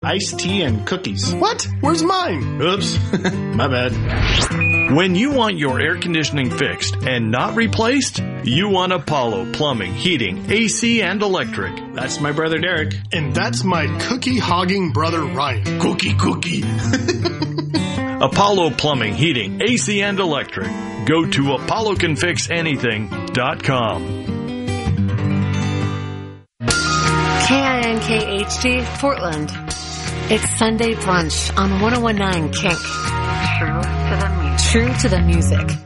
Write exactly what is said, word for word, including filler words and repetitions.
iced tea and cookies. What? Where's mine? Oops. My bad. When you want your air conditioning fixed and not replaced, you want Apollo Plumbing, Heating, A C, and Electric. That's my brother Derek. And that's my cookie-hogging brother Ryan. Cookie, cookie. Apollo Plumbing, Heating, A C, and Electric. Go to apollo can fix anything dot com. K I N K H D, Portland. It's Sunday Brunch on one oh one point nine Kink. True to the music. True to the music.